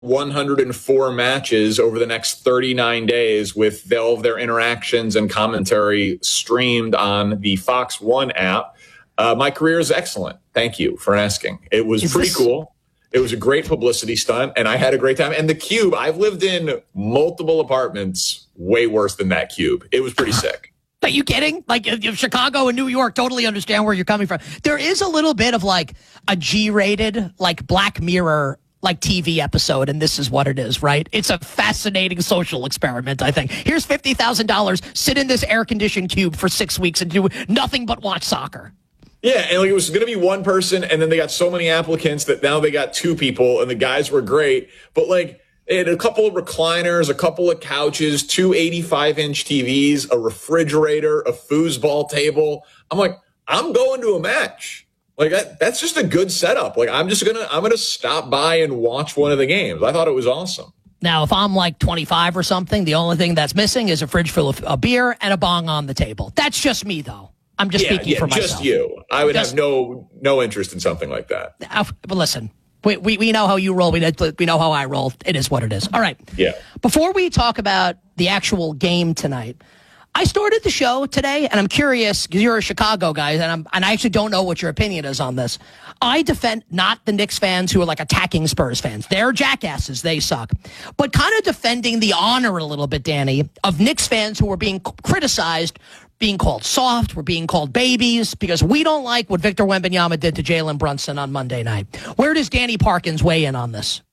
104 matches over the next 39 days with all of their interactions and commentary streamed on the Fox One app. My career is excellent. Thank you for asking. It was pretty cool. It was a great publicity stunt, and I had a great time. And the Cube, I've lived in multiple apartments way worse than that Cube. It was pretty sick. Are you kidding? Like, Chicago and New York, totally understand where you're coming from. There is a little bit of like a G-rated, like Black Mirror, like TV episode, and this is what it is, right? It's a fascinating social experiment, I think. Here's $50,000, sit in this air-conditioned cube for 6 weeks and do nothing but watch soccer. Yeah, and like it was going to be one person, and then they got so many applicants that now they got two people, and the guys were great. But like, they had a couple of recliners, a couple of couches, two 85-inch TVs, a refrigerator, a foosball table. I'm like, I'm going to a match. Like that's just a good setup. Like I'm gonna stop by and watch one of the games. I thought it was awesome. Now, if I'm like 25 or something, the only thing that's missing is a fridge full of a beer and a bong on the table. That's just me, though. I'm just speaking for myself. Just you. I would have no interest in something like that. But listen, we know how you roll. We know how I roll. It is what it is. All right. Yeah. Before we talk about the actual game tonight, I started the show today, and I'm curious because you're a Chicago guy, and I actually don't know what your opinion is on this. I defend not the Knicks fans who are like attacking Spurs fans. They're jackasses. They suck. But kind of defending the honor a little bit, Danny, of Knicks fans who are being criticized, being called soft, we're being called babies because we don't like what Victor Wembanyama did to Jalen Brunson on Monday night. Where does Danny Parkins weigh in on this?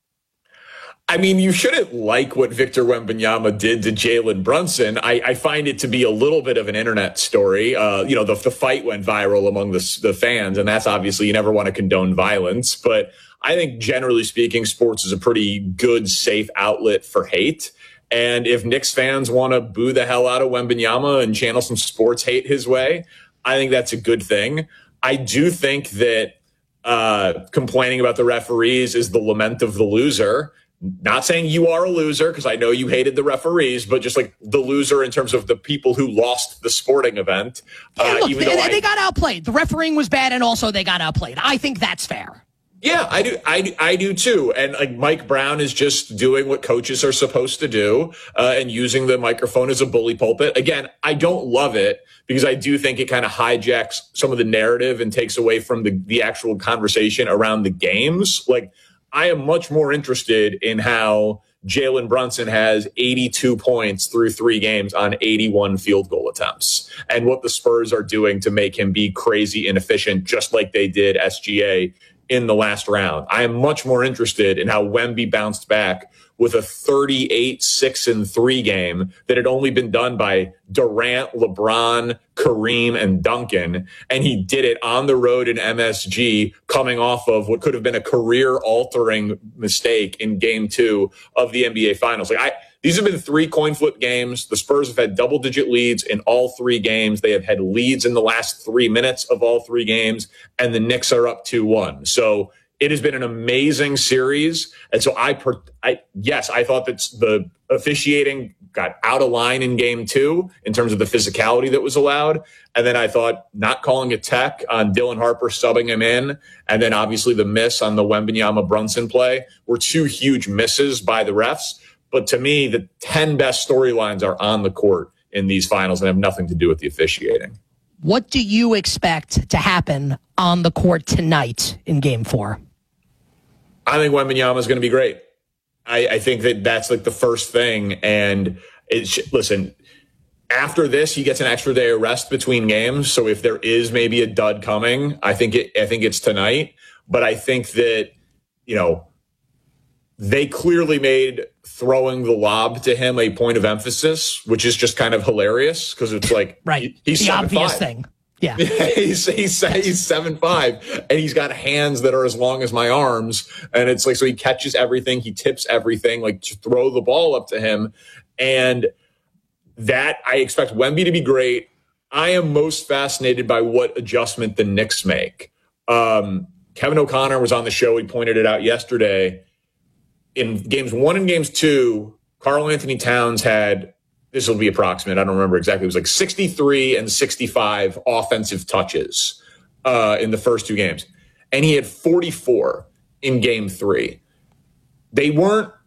I mean, you shouldn't like what Victor Wembanyama did to Jalen Brunson. I find it to be a little bit of an internet story. The fight went viral among the fans, and that's obviously you never want to condone violence. But I think generally speaking, sports is a pretty good, safe outlet for hate. And if Knicks fans want to boo the hell out of Wembanyama and channel some sports hate his way, I think that's a good thing. I do think that complaining about the referees is the lament of the loser. Not saying you are a loser, because I know you hated the referees, but just like the loser in terms of the people who lost the sporting event. Yeah, look, they got outplayed. The refereeing was bad, and also they got outplayed. I think that's fair. Yeah, I do too. And like Mike Brown is just doing what coaches are supposed to do and using the microphone as a bully pulpit. Again, I don't love it because I do think it kind of hijacks some of the narrative and takes away from the actual conversation around the games. Like, I am much more interested in how Jalen Brunson has 82 points through 3 games on 81 field goal attempts and what the Spurs are doing to make him be crazy inefficient, just like they did SGA in the last round. I am much more interested in how Wemby bounced back with a 38-6-3 game that had only been done by Durant, LeBron, Kareem, and Duncan. And he did it on the road in MSG, coming off of what could have been a career-altering mistake in Game 2 of the NBA Finals. These have been 3 coin flip games. The Spurs have had double-digit leads in all 3 games. They have had leads in the last 3 minutes of all 3 games, and the Knicks are up 2-1. So it has been an amazing series. And so I thought that the officiating got out of line in Game 2 in terms of the physicality that was allowed. And then I thought not calling a tech on Dylan Harper, subbing him in, and then obviously the miss on the Wembanyama Brunson play were 2 huge misses by the refs. But to me, the 10 best storylines are on the court in these finals and have nothing to do with the officiating. What do you expect to happen on the court tonight in Game 4? I think Wembanyama is going to be great. I think that's like the first thing. And listen, after this, he gets an extra day of rest between games. So if there is maybe a dud coming, I think it's tonight. But I think that, they clearly made throwing the lob to him a point of emphasis, which is just kind of hilarious because it's like right. He's the 7'5". Obvious thing. Yeah. he's 7'5", and he's got hands that are as long as my arms. And it's like, so he catches everything. He tips everything, like to throw the ball up to him. And that I expect Wemby to be great. I am most fascinated by what adjustment the Knicks make. Kevin O'Connor was on the show. He pointed it out yesterday. In Games 1 and Games 2, Karl Anthony Towns had, this will be approximate, I don't remember exactly, it was like 63 and 65 offensive touches in the first 2 games. And he had 44 in Game 3. they weren't